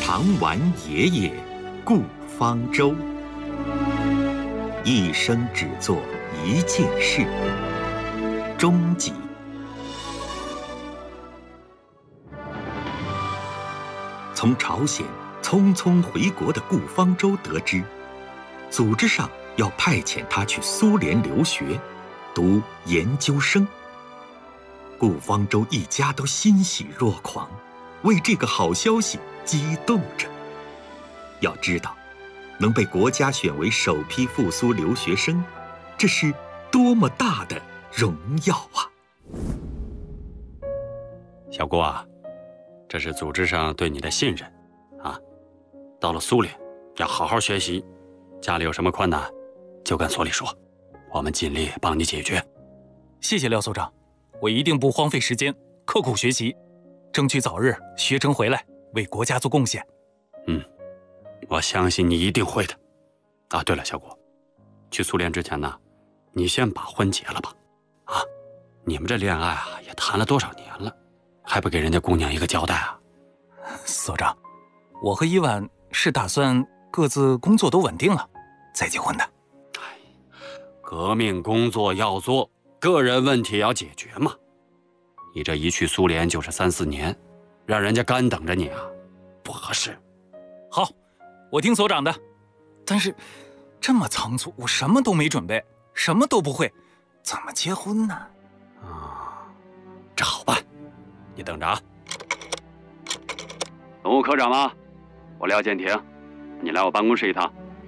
唐完爷爷顾方舟，一生只做一件事。终极。从朝鲜匆匆回国的顾方舟得知，组织上要派遣他去苏联留学，读研究生。顾方舟一家都欣喜若狂，为这个好消息激动着。要知道，能被国家选为首批赴苏留学生，这是多么大的荣耀啊！ 小顾啊，这是组织上对你的信任啊。到了苏联，要好好学习，家里有什么困难，就跟所里说，我们尽力帮你解决。 谢谢廖所长，我一定不荒废时间，刻苦学习，争取早日学成回来，为国家做贡献。 我相信你一定会的。啊，对了，小顾，去苏联之前呢，你先把婚结了吧。啊，你们这恋爱啊，也谈了多少年了，还不给人家姑娘一个交代啊？ 所长，我和伊婉是打算各自工作都稳定了，再结婚的。 革命工作要做，个人问题要解决嘛。你这一去苏联就是3、4年，让人家干等着你啊，不合适。 好，我听所长的。但是这么仓促，我什么都没准备，什么都不会，怎么结婚呢？ 这好办，你等着啊。总务科长吗？我廖建廷，你来我办公室一趟。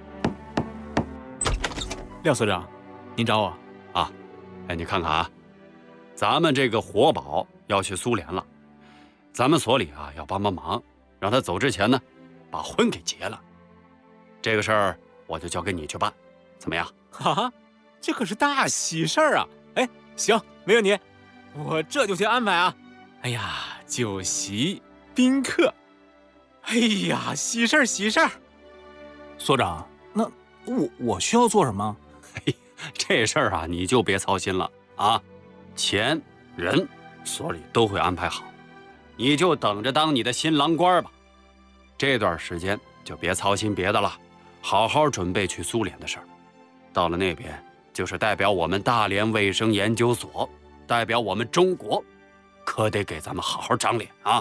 廖所长，您找我啊？哎，你看看啊，咱们这个活宝要去苏联了，咱们所里啊要帮忙，让他走之前呢，把婚给结了。这个事儿我就交给你去办，怎么样？ 哈，这可是大喜事儿啊！哎，行，没问题，我这就去安排啊。哎呀，酒席宾客，哎呀，喜事儿喜事儿。 所长，那我需要做什么？ 这事儿啊，你就别操心了啊，钱人所里都会安排好，你就等着当你的新郎官吧。这段时间就别操心别的了，好好准备去苏联的事儿。到了那边，就是代表我们大连卫生研究所，代表我们中国，可得给咱们好好长脸啊。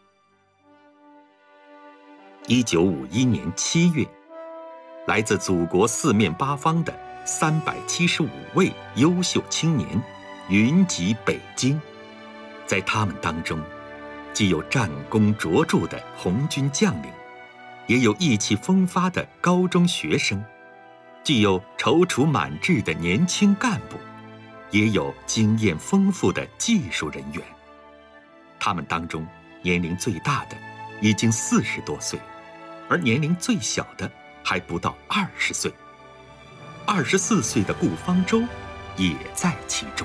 1951年7月，来自祖国四面八方的375位优秀青年云集北京。在他们当中，既有战功卓著的红军将领，也有意气风发的高中学生，既有踌躇满志的年轻干部，也有经验丰富的技术人员。他们当中年龄最大的已经40多岁，而年龄最小的还不到20岁。24岁的顾方舟也在其中。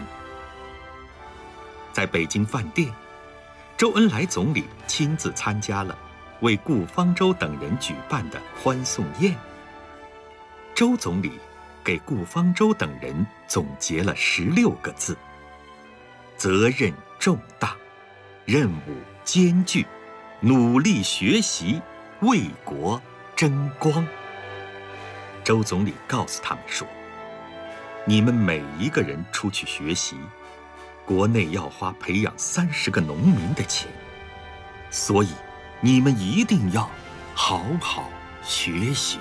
在北京饭店，周恩来总理亲自参加了为顾方舟等人举办的欢送宴。周总理给顾方舟等人总结了16个字：责任重大，任务艰巨，努力学习，为国争光。周总理告诉他们说，你们每一个人出去学习，国内要花培养30个农民的钱，所以你们一定要好好学习。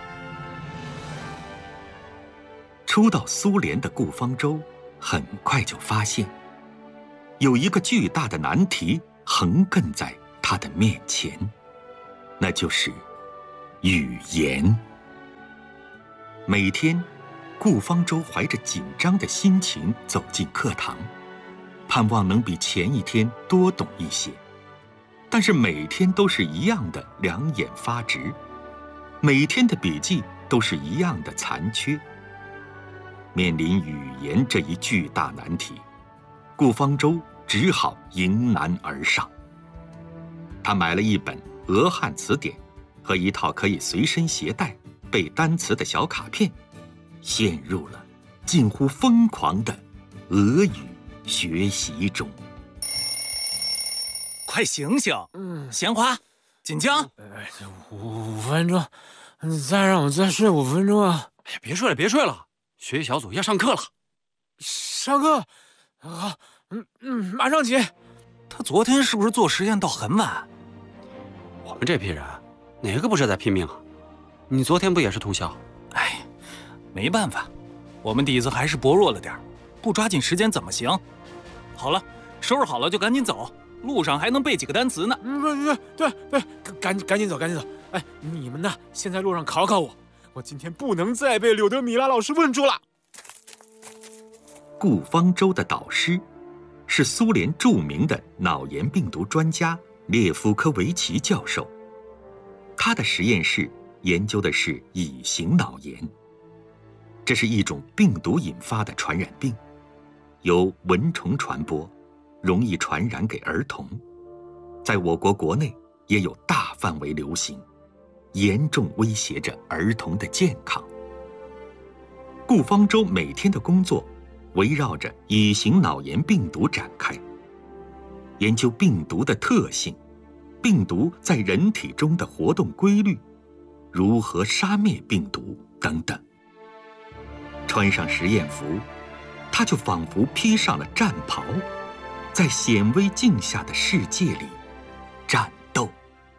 初到苏联的顾方舟很快就发现，有一个巨大的难题横亘在他的面前，那就是语言。每天，顾方舟怀着紧张的心情走进课堂，盼望能比前一天多懂一些，但是每天都是一样的两眼发直，每天的笔记都是一样的残缺。面临语言这一巨大难题，顾方舟只好迎难而上。他买了一本俄汉词典和一套可以随身携带背单词的小卡片，陷入了近乎疯狂的俄语学习中。 快醒醒！闲话， 锦江 5分钟，再让我再睡5分钟啊！ 哎呀，别睡了，别睡了，学习小组要上课了。 上课，好，马上起。 他昨天是不是做实验到很晚？ 我们这批人，哪个不是在拼命啊？你昨天不也是通宵？ 哎，没办法，我们底子还是薄弱了点，不抓紧时间怎么行？好了，收拾好了就赶紧走，路上还能背几个单词呢。 对，赶紧走，赶紧走。哎，你们呢？先在路上考考我，我今天不能再被柳德米拉老师问住了。 顾方舟的导师是苏联著名的脑炎病毒专家列夫科维奇教授，他的实验室研究的是乙型脑炎，这是一种病毒引发的传染病，由蚊虫传播，容易传染给儿童，在我国国内也有大范围流行，严重威胁着儿童的健康。顾方舟每天的工作围绕着乙型脑炎病毒展开，研究病毒的特性，病毒在人体中的活动规律，如何杀灭病毒等等。穿上实验服，他就仿佛披上了战袍，在显微镜下的世界里战斗。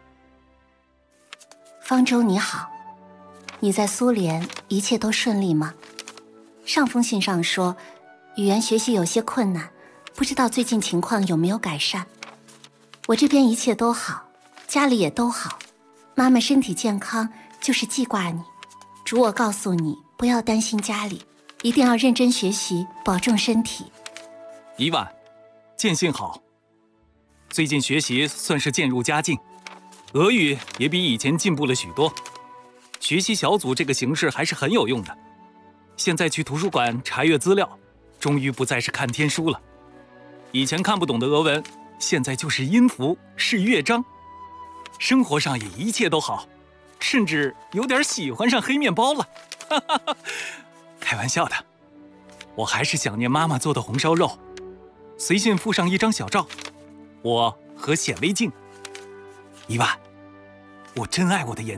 方舟你好，你在苏联一切都顺利吗？上封信上说语言学习有些困难，不知道最近情况有没有改善。我这边一切都好，家里也都好，妈妈身体健康，就是记挂你。嘱我告诉你，不要担心家里，一定要认真学习，保重身体。 伊万，见信好。最近学习算是渐入佳境，俄语也比以前进步了许多。学习小组这个形式还是很有用的。现在去图书馆查阅资料，终于不再是看天书了。以前看不懂的俄文，现在就是音符，是乐章。生活上也一切都好，甚至有点喜欢上黑面包了。开玩笑的，我还是想念妈妈做的红烧肉。随信附上一张小照，我和显微镜。伊万，我真爱我的研究。